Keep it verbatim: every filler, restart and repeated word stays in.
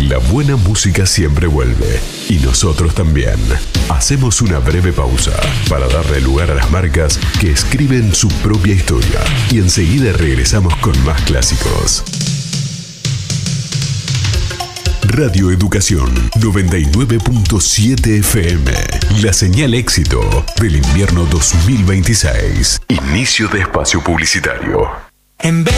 La buena música siempre vuelve, y nosotros también. Hacemos una breve pausa para darle lugar a las marcas que escriben su propia historia, y enseguida regresamos con más clásicos. Radio Educación noventa y nueve punto siete F M. La señal éxito del invierno dos mil veintiséis. Inicio de espacio publicitario. En vez